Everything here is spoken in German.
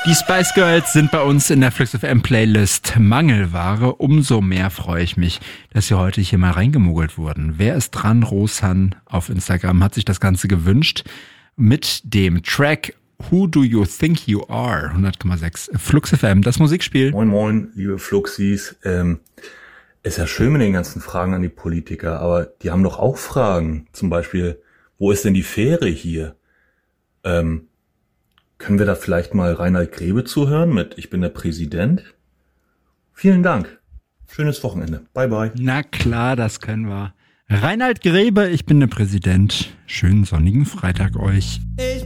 Die Spice Girls sind bei uns in der Flux FM Playlist Mangelware. Umso mehr freue ich mich, dass sie heute hier mal reingemogelt wurden. Wer ist dran? Rosan auf Instagram hat sich das Ganze gewünscht mit dem Track Who Do You Think You Are? 100,6 Flux FM, das Musikspiel. Moin moin, liebe Fluxis. Ist ja schön mit den ganzen Fragen an die Politiker, aber die haben doch auch Fragen. Zum Beispiel, wo ist denn die Fähre hier? Können wir da vielleicht mal Reinhard Grebe zuhören mit Ich bin der Präsident? Vielen Dank. Schönes Wochenende. Bye bye. Na klar, das können wir. Reinhard Grebe, ich bin der Präsident. Schönen sonnigen Freitag euch.